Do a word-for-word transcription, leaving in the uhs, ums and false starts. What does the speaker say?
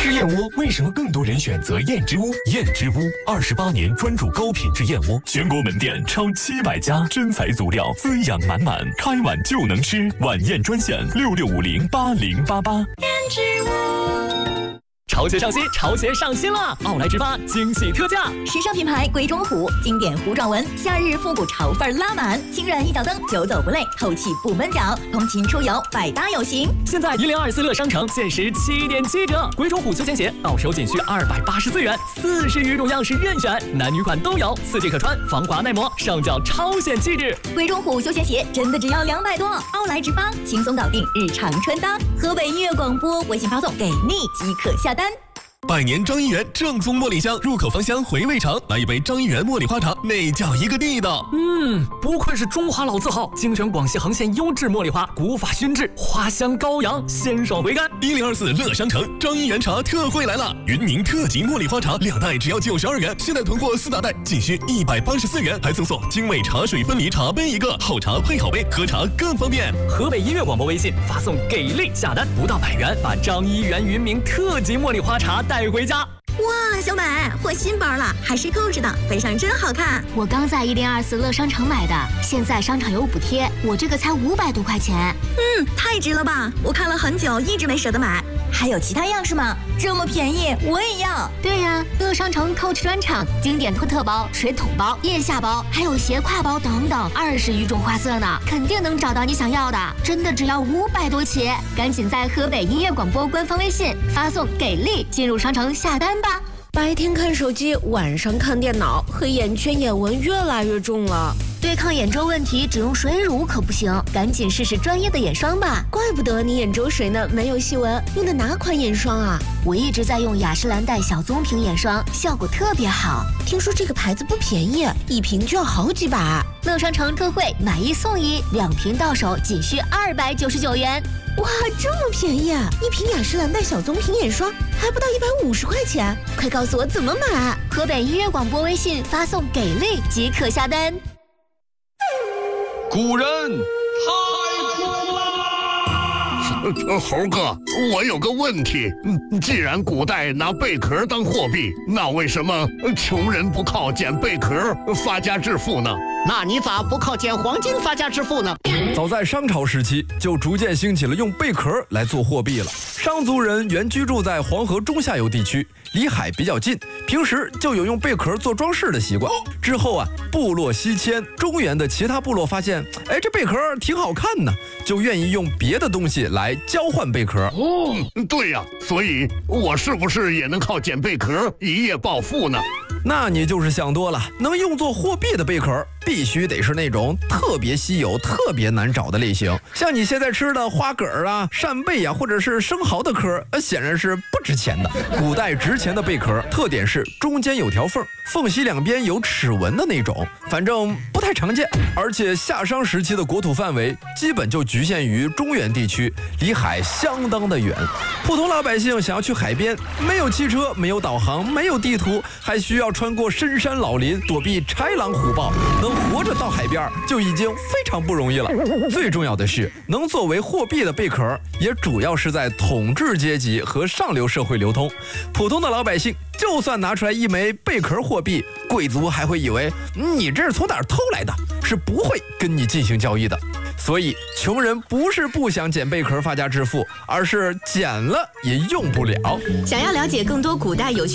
吃燕窝为什么更多人选择燕之屋？燕之屋二十八年专注高品质燕窝，全国门店超七百家，真材足料，滋养满满，开碗就能吃。晚宴专线六六五零八零八八。燕之屋。 潮鞋上新，潮鞋上新了！奥莱直发惊喜特价， 时尚品牌鬼冢虎，经典糊状纹，夏日复古潮范拉满，轻软一脚蹬，久走不累，透气不闷脚，通勤出游百搭有型。 现在一零二四乐商城限时七点七折，鬼冢虎休闲鞋到手仅需二百八十四元，四十余种样式任选，男女款都有，四季可穿，防滑耐磨，上脚超显气质。 鬼冢虎休闲鞋真的只要两百多，奥莱直发轻松搞定日常穿搭。河北音乐广播微信发送给你即可下单。 百年张一元正宗茉莉香，入口芳香，回味长。来一杯张一元茉莉花茶，那叫一个地道。 嗯，不愧是中华老字号，精选广西恒县优质茉莉花，古法熏制，花香高扬，鲜爽回甘。 一零二四乐商城张一元茶特惠来了，云宁特级茉莉花茶两袋只要九十二元，现在囤货四大袋仅需一百八十四元，还赠送精美茶水分离茶杯一个，好茶配好杯，喝茶更方便。 河北音乐广播微信发送给力下单，不到百元，把张一元云明特级茉莉花茶带回家。 哇，小美换新包了，还是扣着的，背上真好看。 我刚在一零二四乐商城买的，现在商场有补贴，我这个才五百多块钱。 嗯，太值了吧！我看了很久，一直没舍得买。还有其他样式吗？这么便宜，我也要。 对呀、啊，乐商城 Coach 专场，经典托特包、水桶包、腋下包，还有斜挎包等等，二十余种花色呢，肯定能找到你想要的。真的只要五百多起，赶紧在河北音乐广播官方微信发送给力，进入商城下单吧。 白天看手机，晚上看电脑，黑眼圈、眼纹越来越重了。 对抗眼周问题，只用水乳可不行，赶紧试试专业的眼霜吧。 怪不得你眼周水呢没有细纹，用的哪款眼霜啊？ 我一直在用雅诗兰黛小棕瓶眼霜，效果特别好。 听说这个牌子不便宜，一瓶就要好几百。 乐商城特惠，买一送一，两瓶到手仅需二百九十九元。 哇，这么便宜啊！一瓶雅诗兰黛小棕瓶眼霜还不到一百五十块钱，快告诉我怎么买！ 河北音乐广播微信发送给力即可下单。 古人太苦啦！ 猴哥，我有个问题，既然古代拿贝壳当货币，那为什么穷人不靠捡贝壳发家致富呢？ 那你咋不靠捡黄金发家致富呢？ 早在商朝时期，就逐渐兴起了用贝壳来做货币了。商族人原居住在黄河中下游地区，离海比较近，平时就有用贝壳做装饰的习惯。之后啊，部落西迁，中原的其他部落发现，哎，这贝壳挺好看呢，就愿意用别的东西来交换贝壳。 哦，对呀、啊，所以我是不是也能靠捡贝壳一夜暴富呢？ 那你就是想多了，能用作货币的贝壳必须得是那种特别稀有、特别难找的类型。像你现在吃的花蛤啊、扇贝啊，或者是生蚝的壳，呃，显然是不值钱的。古代值钱的贝壳特点是中间有条缝，缝隙两边有齿纹的那种，反正不太常见。而且夏商时期的国土范围基本就局限于中原地区，离海相当的远。普通老百姓想要去海边，没有汽车，没有导航，没有地图，还需要穿过深山老林，躲避豺狼虎豹，能活着到海边就已经非常不容易了。最重要的是，能作为货币的贝壳，也主要是在统治阶级和上流社会流通。普通的老百姓就算拿出来一枚贝壳货币，贵族还会以为你这是从哪儿偷来的，是不会跟你进行交易的。所以穷人不是不想捡贝壳发家致富，而是捡了也用不了。 想要了解更多古代有趣